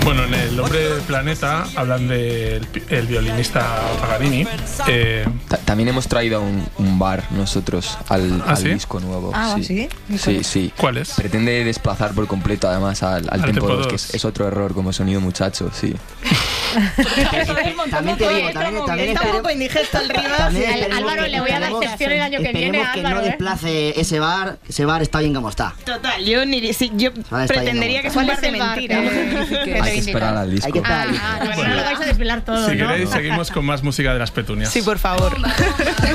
Bueno, en El Hombre del Planeta hablan del violinista Paganini. También hemos traído un bar nosotros al ¿sí? disco nuevo. ¿Sí? Sí. ¿Cuál es? Pretende desplazar por completo además al tempo 2, que es otro error como sonido muchacho, sí. También te digo, también está un poco indigesto el rival. Álvaro, le voy a dar sección el año que viene a que Álvaro, no desplace ese bar está bien como está. Total, yo pretendería que es un bar de mentira. Hay que esperar al disco. Bueno, no lo vais a desvelar todo, Si ¿no? queréis, seguimos con más música de Las Petunias. Sí, por favor.